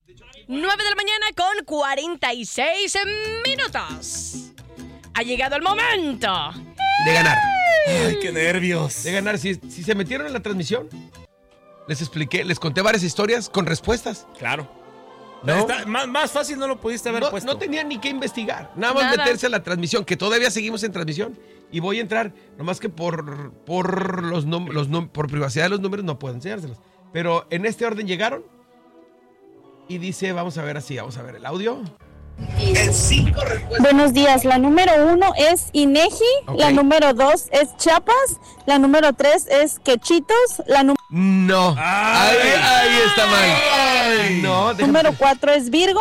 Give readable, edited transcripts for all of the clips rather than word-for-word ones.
9 de la mañana con 46 minutos. Ha llegado el momento de ganar. Ay, qué nervios. De ganar. Si se metieron en la transmisión, les expliqué, les conté varias historias con respuestas. Claro. ¿No? Más fácil no lo pudiste haber puesto. No tenía ni que investigar. Nada más meterse a la transmisión, que todavía seguimos en transmisión. Y voy a entrar, nomás que por privacidad de los números no puedo enseñárselos. Pero en este orden llegaron. Y dice, vamos a ver el audio. En 5 respuestas. Buenos días, la número 1 es INEGI, Okay. La número 2 es Chiapas, la número 3 es Quechitos, No, ahí está mal. Ay, no, número 4 es Virgo.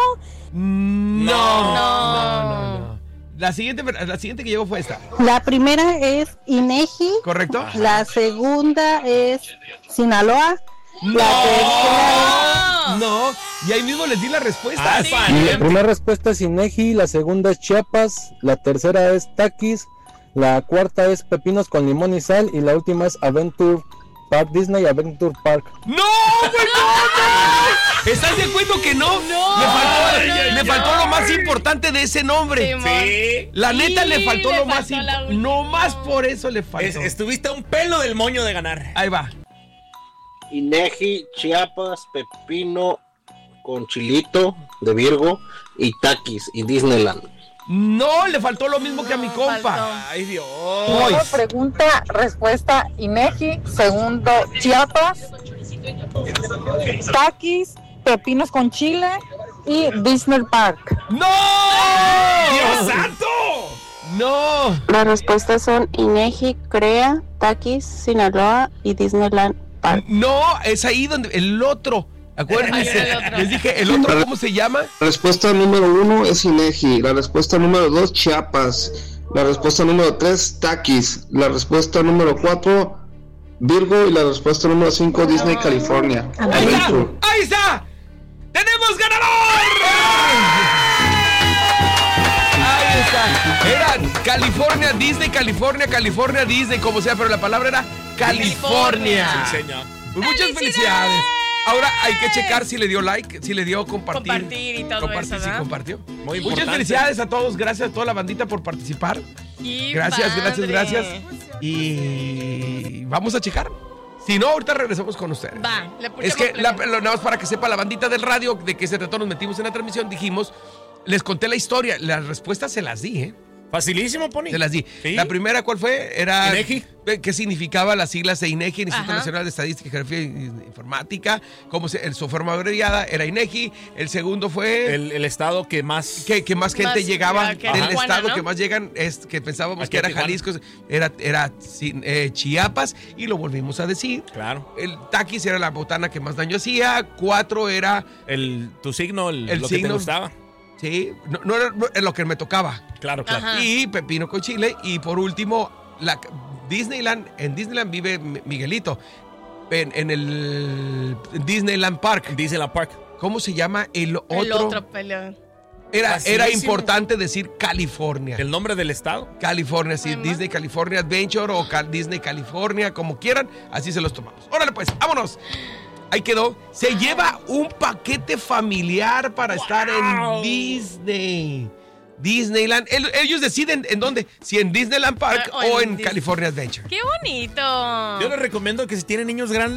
No. La siguiente que llegó fue esta. La primera es INEGI. ¿Correcto? La segunda es Sinaloa. No, y ahí mismo les di la respuesta. La primera respuesta es INEGI, la segunda es Chiapas, la tercera es Takis, la cuarta es Pepinos con limón y sal y la última es Adventure Park, Disney Adventure Park. ¡No, güey, no! ¿Estás de acuerdo que no? Le faltó lo más importante de ese nombre. Sí. La neta le faltó lo más importante. No más por eso le faltó. Estuviste a un pelo del moño de ganar. Ahí va. INEGI, Chiapas, Pepino con Chilito de Virgo y Takis y Disneyland. No, le faltó lo mismo que a mi compa. faltó. Ay, Dios. Primera pregunta, respuesta INEGI, segundo Chiapas, Takis, Pepinos con Chile y Disney Park. ¡No! ¡Dios santo! ¡No! Las respuestas son INEGI, CREA, Takis, Sinaloa y Disneyland Park. No, es ahí donde el otro. Acuérdense, les dije, ¿el otro cómo se llama? La respuesta número 1 es INEGI, la respuesta número 2 Chiapas, la respuesta número 3 Takis, la respuesta número 4 Virgo y la respuesta número 5 Disney California. ¡Ahí está! ¡Tenemos ganador! Ahí está. Era California, Disney, como sea, pero la palabra era California. Sí, señor. Pues muchas felicidades. Ahora hay que checar si le dio like, si le dio compartir. Compartir y todo eso, si ¿no? compartió. Muy Muchas importante. felicidades a todos, gracias a toda la bandita por participar. Gracias. Y vamos a checar. Si no, ahorita regresamos con ustedes. Va, Es que, nada más para que sepa la bandita del radio de qué se trató, nos metimos en la transmisión, dijimos, les conté la historia, las respuestas se las di, ¿eh? Facilísimo, Pony. Se las di. ¿Sí? La primera, ¿cuál fue? Era INEGI. ¿Qué significaba las siglas de INEGI, Instituto Ajá. Nacional de Estadística, Geografía e Informática? Su forma abreviada era INEGI. El segundo fue El estado que más... que más gente Más, llegaba que del Tijuana, estado ¿no? que más llegan, que pensábamos Aquí que a era Tijuana. Jalisco, era Chiapas, y lo volvimos a decir. Claro. El Takis era la botana que más daño hacía. 4 era Tu signo, El lo que te signo. gustaba. sí, no era lo que me tocaba. Claro. Ajá. Y Pepino con Chile. Y por último, en Disneyland vive Miguelito. En el Disneyland Park. Disneyland Park. ¿Cómo se llama el otro? El otro pelón. Era Facilísimo. importante decir California. ¿El nombre del estado? California, sí, Además. Disney California Adventure o Disney California, como quieran, así se los tomamos. Órale pues, vámonos. Ahí quedó. Se lleva un paquete familiar para estar en Disneyland. Ellos deciden en dónde, si en Disneyland Park o en California Adventure. ¡Qué bonito! Yo les recomiendo que si tienen niños grandes,